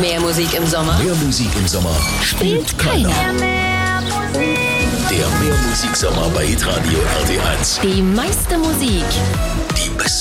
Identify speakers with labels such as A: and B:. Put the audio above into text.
A: Mehr Musik im Sommer.
B: Mehr Musik im Sommer spielt keiner. Der Mehr Musik Sommer bei Hitradio RT1.
A: Die meiste Musik.
B: Die